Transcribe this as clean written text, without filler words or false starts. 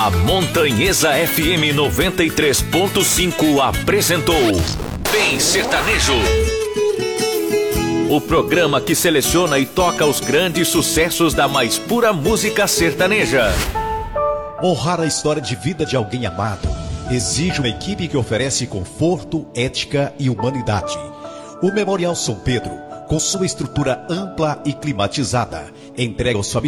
A Montanhesa FM 93.5 apresentou Bem Sertanejo. O programa que seleciona e toca os grandes sucessos da mais pura música sertaneja. Honrar a história de vida de alguém amado exige uma equipe que oferece conforto, ética e humanidade. O Memorial São Pedro, com sua estrutura ampla e climatizada, entrega aos familiares